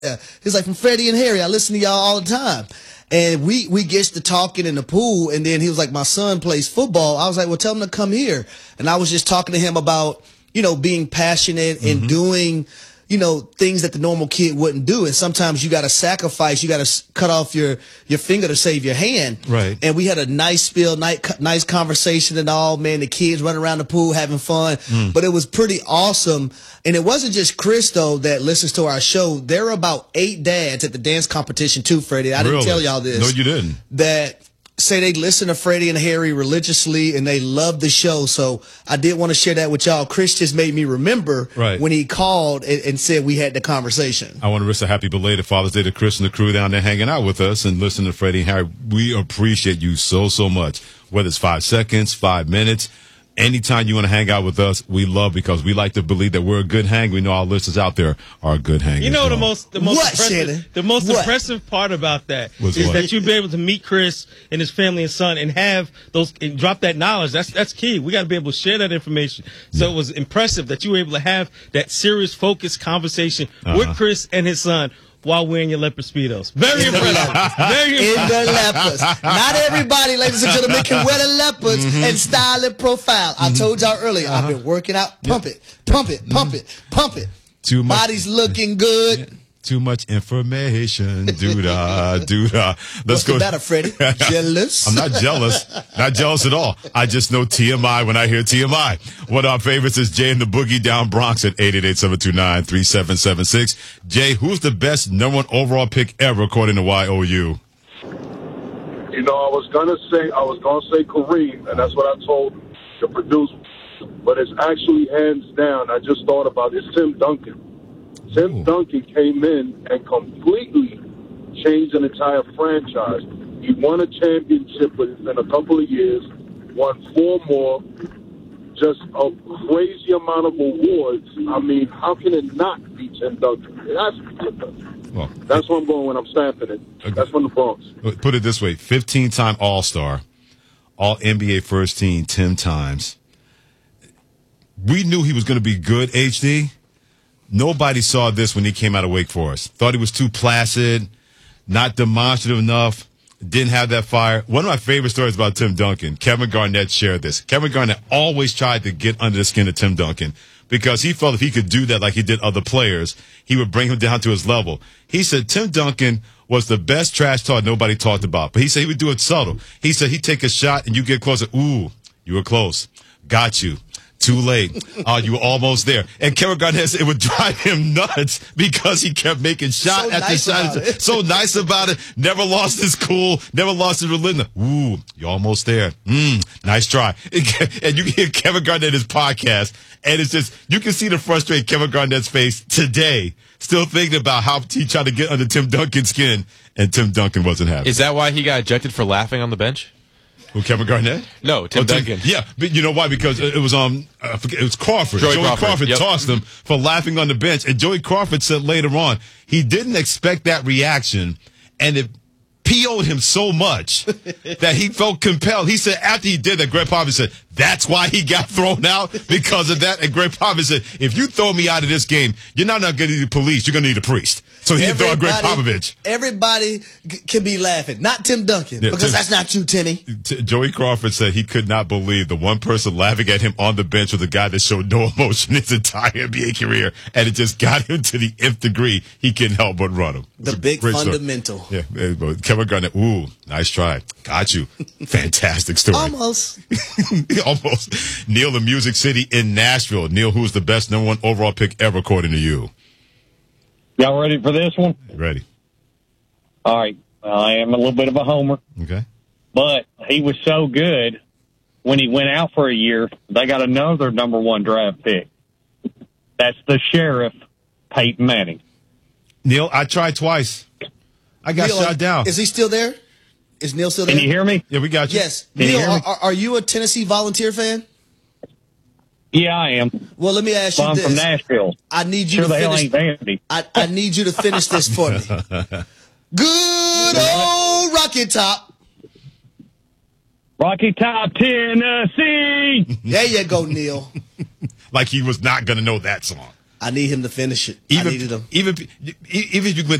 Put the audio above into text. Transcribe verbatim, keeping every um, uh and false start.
Yeah. He's like, from Freddie and Harry. I listen to y'all all the time. And we, we gets to talking in the pool. And then he was like, my son plays football. I was like, well, tell him to come here. And I was just talking to him about, you know, being passionate and mm-hmm. doing, you know, things that the normal kid wouldn't do. And sometimes you got to sacrifice. You got to cut off your, your finger to save your hand. Right. And we had a nice spiel, nice, nice conversation and all, man. The kids running around the pool having fun. Mm. But it was pretty awesome. And it wasn't just Chris, though, that listens to our show. There are about eight dads at the dance competition, too, Freddie. I didn't really? tell y'all this. No, you didn't. That say they listen to Freddie and Harry religiously and they love the show. So I did want to share that with y'all. Chris just made me remember right. when he called and, and said we had the conversation. I want to wish a happy belated Father's Day to Chris and the crew down there hanging out with us and listening to Freddie and Harry. We appreciate you so, so much. Whether it's five seconds, five minutes, anytime you want to hang out with us, we love because we like to believe that we're a good hang. We know our listeners out there are a good hang. You know the most the most what, impressive, Shannon? the most what? impressive part about that Was is what? that you'd be able to meet Chris and his family and son and have those and drop that knowledge. That's that's key. We got to be able to share that information. So yeah. It was impressive that you were able to have that serious, focused conversation uh-huh. with Chris and his son while wearing your leopard Speedos. Very impressive. Very impressive. In the leopards. Not everybody, ladies and gentlemen, can wear the leopards mm-hmm. and style and profile. I told y'all earlier, uh-huh. I've been working out. Pump yeah. it, pump it, pump it, pump it. Too much. Body's looking good. Yeah. Too much information. Doo-dah, doo-dah. Let's What's go. the matter, Freddie? Jealous? I'm not jealous. Not jealous at all. I just know T M I when I hear T M I. One of our favorites is Jay and the Boogie down Bronx at eight eight eight, seven two nine, three seven seven six. Jay, who's the best number one overall pick ever according to Y O U? You know, I was gonna say I was gonna say Kareem, and that's what I told the producer. But it's actually hands down. I just thought about it. It's Tim Duncan. Tim Ooh. Duncan came in and completely changed an entire franchise. He won a championship within a couple of years, won four more, just a crazy amount of awards. I mean, how can it not be Tim Duncan? It has to be Tim Duncan. Well, that's where I'm going when I'm stamping it. Okay. That's from the Bronx. Put it this way, fifteen-time All-Star, All-N B A first team ten times. We knew he was going to be good, H D. Nobody saw this when he came out of Wake Forest. Thought he was too placid, not demonstrative enough, didn't have that fire. One of my favorite stories about Tim Duncan, Kevin Garnett shared this. Kevin Garnett always tried to get under the skin of Tim Duncan because he felt if he could do that like he did other players, he would bring him down to his level. He said Tim Duncan was the best trash talk nobody talked about, but he said he would do it subtle. He said he'd take a shot and you get closer. Ooh, you were close. Got you. Too late. Oh, you were almost there. And Kevin Garnett, it would drive him nuts because he kept making shot so after nice shot. So nice about it. Never lost his cool. Never lost his religion. Ooh, you're almost there. Mm, nice try. And you can hear Kevin Garnett's podcast, and it's just, you can see the frustrated Kevin Garnett's face today, still thinking about how he tried to get under Tim Duncan's skin, and Tim Duncan wasn't happy. Is that why he got ejected for laughing on the bench? Who, Kevin Garnett? No, Tim oh, Tim, Duncan. Yeah, but you know why? Because it was um, I forget, it was Crawford. Joey, Joey Crawford, Crawford yep. tossed him for laughing on the bench, and Joey Crawford said later on he didn't expect that reaction, and it P O'd him so much that he felt compelled. He said after he did that, Greg Popovich said that's why he got thrown out because of that. And Greg Popovich said, if you throw me out of this game, you're not going to need the police. You're going to need a priest. So he threw out Greg Popovich. Everybody g- can be laughing. Not Tim Duncan, yeah, because Tim, that's not you, Timmy. T- Joey Crawford said he could not believe the one person laughing at him on the bench was a guy that showed no emotion his entire N B A career, and it just got him to the nth degree. He couldn't help but run him. The big fundamental. Story. Yeah, Kevin Garnett, ooh, nice try. Got you. Fantastic story. Almost. Almost. Neil in Music City in Nashville. Neil, who's the best number one overall pick ever according to you? Y'all ready for this one? Ready. All right. I am a little bit of a homer. Okay. But he was so good when he went out for a year, they got another number one draft pick. That's the Sheriff, Peyton Manning. Neil, I tried twice. I got Neil, shot down. Is he still there? Is Neil still there? Can you hear me? Yeah, we got you. Yes. Can Neil, you hear me? are, are you a Tennessee Volunteer fan? Yeah, I am. Well, let me ask you well, I'm this. from Nashville. I need you sure to the hell finish. ain't Vandy. I, I need you to finish this for me. Good old Rocky Top. Rocky Top, Tennessee. There you go, Neil. Like he was not going to know that song. I need him to finish it. I Even needed him. even even if you went